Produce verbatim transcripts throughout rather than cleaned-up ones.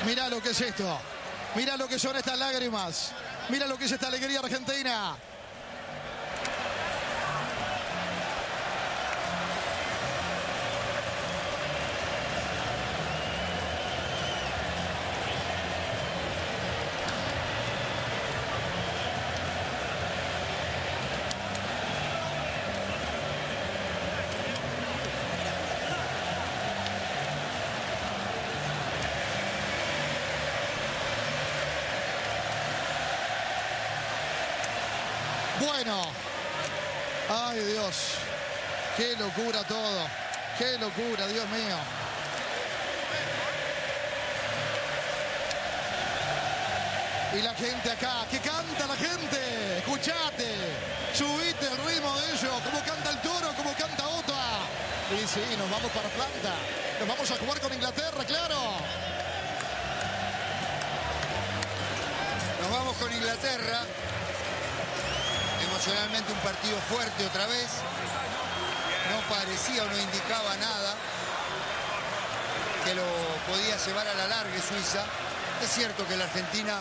Mirá lo que es esto. Mirá lo que son estas lágrimas. Mirá lo que es esta alegría argentina. Bueno, ay Dios, qué locura todo, qué locura, Dios mío. Y la gente acá, ¿qué canta la gente? Escuchate, subite el ritmo de ellos, como canta el Toro, como canta Ota. Y sí, nos vamos para Atlanta, nos vamos a jugar con Inglaterra, claro. Nos vamos con Inglaterra. Emocionalmente un partido fuerte otra vez. No parecía o no indicaba nada que lo podía llevar a la larga Suiza. Es cierto que la Argentina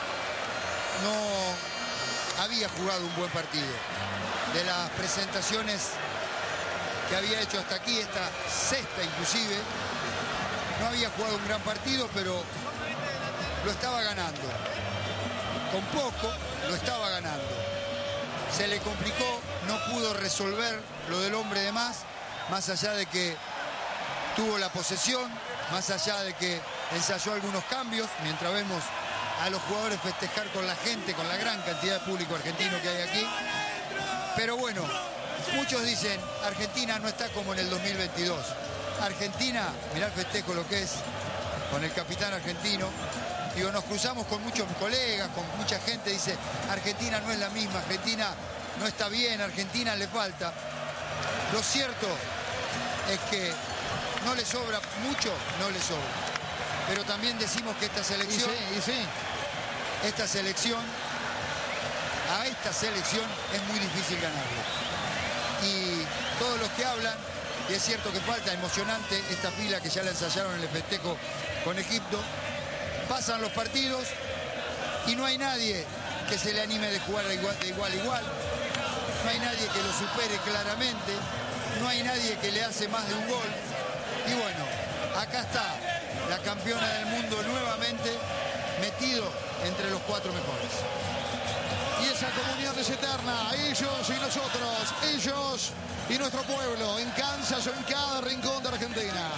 no había jugado un buen partido. De las presentaciones que había hecho hasta aquí, esta sexta inclusive, no había jugado un gran partido, pero lo estaba ganando. Con poco lo estaba ganando. Se le complicó, no pudo resolver lo del hombre de más, más allá de que tuvo la posesión, más allá de que ensayó algunos cambios, mientras vemos a los jugadores festejar con la gente, con la gran cantidad de público argentino que hay aquí. Pero bueno, muchos dicen, Argentina no está como en el dos mil veintidós. Argentina, mirá el festejo lo que es, con el capitán argentino. Digo, nos cruzamos con muchos colegas, con mucha gente, dice, Argentina no es la misma, Argentina no está bien, Argentina le falta. Lo cierto es que no le sobra mucho, no le sobra. Pero también decimos que esta selección, Y sí, y sí. esta selección, a esta selección es muy difícil ganarle. Y todos los que hablan, y es cierto que falta, emocionante esta fila que ya la ensayaron en el festejo con Egipto, pasan los partidos y no hay nadie que se le anime de jugar de igual, de igual a igual. No hay nadie que lo supere claramente. No hay nadie que le hace más de un gol. Y bueno, acá está la campeona del mundo nuevamente metido entre los cuatro mejores. Y esa comunión es eterna, ellos y nosotros, ellos y nuestro pueblo, en Kansas o en cada rincón de Argentina.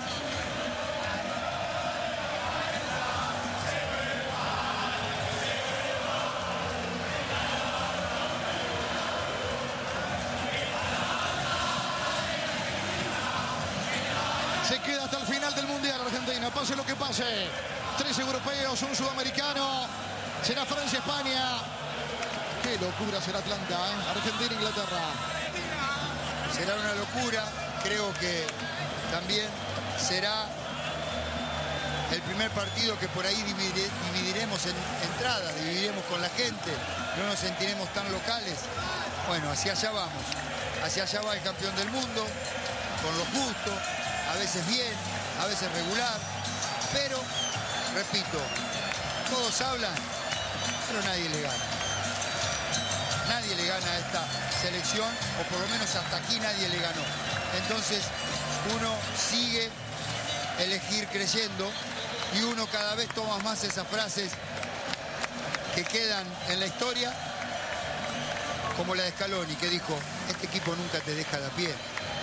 Se queda hasta el final del Mundial Argentina, pase lo que pase. Tres europeos, un sudamericano. Será Francia-España. Qué locura será Atlanta, ¿eh? Argentina-Inglaterra. Será una locura. Creo que también será el primer partido que por ahí divide, dividiremos en entradas, dividiremos con la gente. No nos sentiremos tan locales. Bueno, hacia allá vamos. Hacia allá va el campeón del mundo, con lo justo. A veces bien, a veces regular, pero, repito, todos hablan, pero nadie le gana. Nadie le gana a esta selección, o por lo menos hasta aquí nadie le ganó. Entonces, uno sigue elegir creyendo y uno cada vez toma más esas frases que quedan en la historia, como la de Scaloni, que dijo, este equipo nunca te deja de a pie.